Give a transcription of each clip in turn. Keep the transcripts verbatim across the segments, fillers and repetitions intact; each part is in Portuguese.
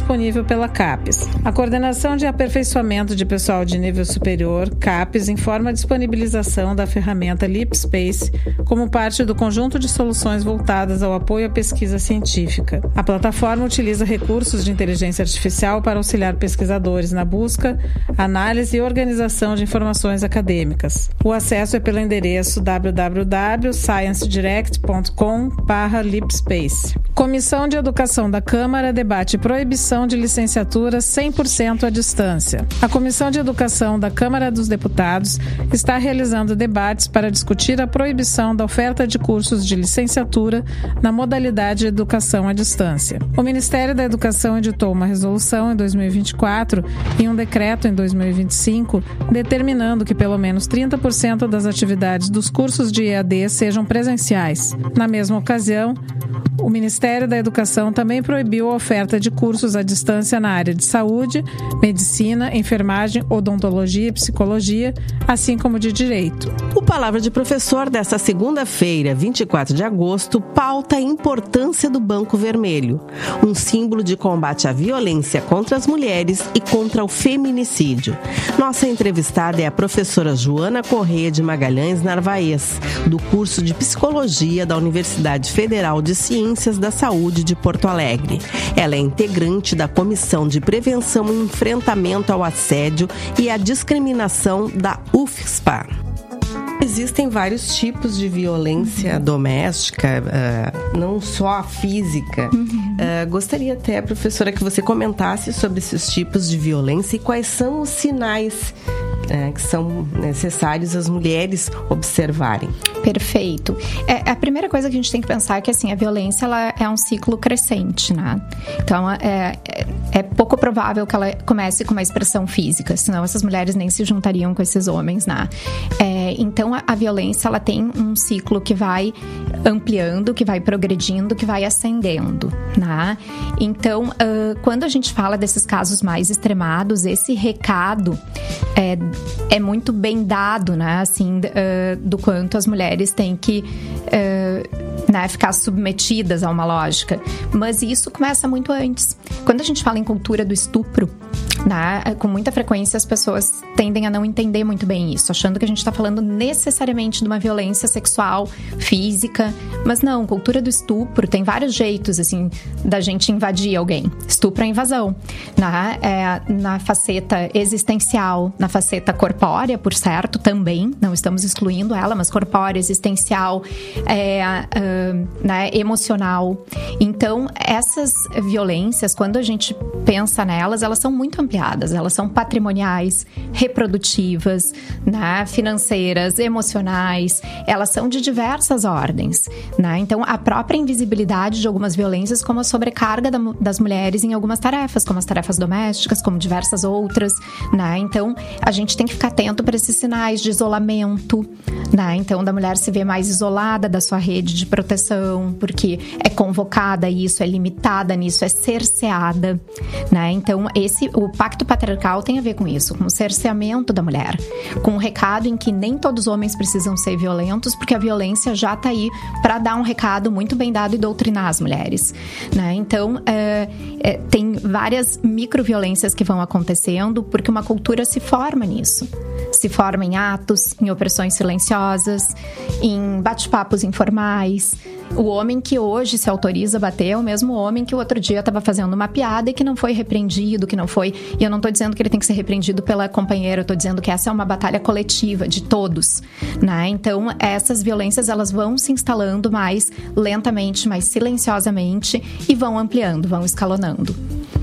disponível pela CAPES. A Coordenação de Aperfeiçoamento de Pessoal de Nível Superior, CAPES, informa a disponibilização da ferramenta LipSpace como parte do conjunto de soluções voltadas ao apoio à pesquisa científica. A plataforma utiliza recursos de inteligência artificial para auxiliar pesquisadores na busca, análise e organização de informações acadêmicas. O acesso é pelo endereço w w w ponto science direct ponto com barra lipspace. Comissão de Educação da Câmara debate proibição de licenciatura cem por cento à distância. A Comissão de Educação da Câmara dos Deputados está realizando debates para discutir a proibição da oferta de cursos de licenciatura na modalidade de educação à distância. O Ministério da Educação editou uma resolução em dois mil e vinte e quatro e um decreto em dois mil e vinte e cinco determinando que pelo menos trinta por cento das atividades dos cursos de E A D sejam presenciais. Na mesma ocasião, o Ministério da Educação também proibiu a oferta de cursos à distância na área de saúde, medicina, enfermagem, odontologia e psicologia, assim como de direito. O Palavra de Professor desta segunda-feira, vinte e quatro de agosto, pauta a importância do Banco Vermelho, um símbolo de combate à violência contra as mulheres e contra o feminicídio. Nossa entrevistada é a professora Joana Corrêa de Magalhães Narvaez, do curso de Psicologia da Universidade Federal de Ciências da Saúde de Porto Alegre. Ela é integrante da Comissão de Prevenção e Enfrentamento ao Assédio e à Discriminação da U F S P A. Existem vários tipos de violência uhum. doméstica, uh, não só a física. Uhum. Uh, gostaria até, professora, que você comentasse sobre esses tipos de violência e quais são os sinais uh, que são necessários as mulheres observarem. Perfeito. É, a primeira coisa que a gente tem que pensar é que assim, a violência ela é um ciclo crescente, né? Então, é, é, é pouco provável que ela comece com uma expressão física, senão essas mulheres nem se juntariam com esses homens, né? É, então, a, a violência, ela tem um ciclo que vai ampliando, que vai progredindo, que vai ascendendo, né? Então, uh, quando a gente fala desses casos mais extremados, esse recado é, é muito bem dado, né? Assim, uh, do quanto as mulheres têm que uh, né, ficar submetidas a uma lógica. Mas isso começa muito antes. Quando a gente fala em cultura do estupro, né, com muita frequência as pessoas tendem a não entender muito bem isso, achando que a gente está falando necessariamente de uma violência sexual, física, mas não, cultura do estupro tem vários jeitos, assim, da gente invadir alguém. Estupro é invasão, né, é, na faceta existencial, na faceta corpórea, por certo, também, não estamos excluindo ela, mas corpórea, existencial, é, uh, né, emocional. Então, essas violências, quando a gente pensa nelas, elas são muito ampliadas, elas são patrimoniais, reprodutivas, né, financeiras, emocionais, elas são de diversas ordens, né? Então, a própria invisibilidade de algumas violências, como a sobrecarga da, das mulheres em algumas tarefas, como as tarefas domésticas, como diversas outras, né? Então, a gente tem que ficar atento para esses sinais de isolamento, né? Então, da mulher se ver mais isolada da sua rede de proteção, porque é convocada a isso, é limitada nisso, é cerceada, né? Então, esse, o pacto patriarcal tem a ver com isso, com o cerceamento da mulher, com o recado em que nem todos os homens precisam ser violentos, porque a violência já está aí para dar um recado muito bem dado e doutrinar as mulheres, né? Então, é, é, tem várias microviolências que vão acontecendo, porque uma cultura se forma nisso. Se forma em atos, em opressões silenciosas, em bate-papos informais. O homem que hoje se autoriza a bater é o mesmo homem que o outro dia estava fazendo uma piada e que não foi repreendido, que não foi... E eu não estou dizendo que ele tem que ser repreendido pela companheira, eu estou dizendo que essa é uma batalha coletiva de todos, né? Então, essas violências, elas vão se instalando mais lentamente, mais silenciosamente e vão ampliando, vão escalonando.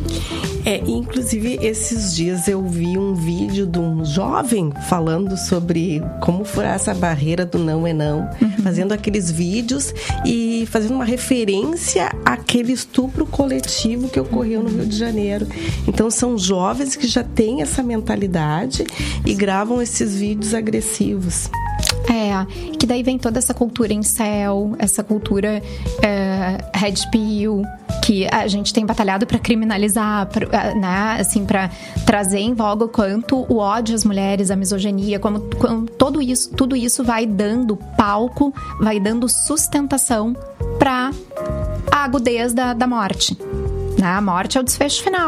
É, inclusive, esses dias eu vi um vídeo de um jovem falando sobre como furar essa barreira do não é não, uhum. fazendo aqueles vídeos e fazendo uma referência àquele estupro coletivo que ocorreu no Rio de Janeiro. Então, são jovens que já têm essa mentalidade e gravam esses vídeos agressivos. É, que daí vem toda essa cultura incel, essa cultura é, red pill, que a gente tem batalhado para criminalizar, pra, né, assim, para trazer em voga o quanto o ódio às mulheres, a misoginia, como, como todo isso, tudo isso vai dando palco, vai dando sustentação para a agudez da, da morte. Né? A morte é o desfecho final.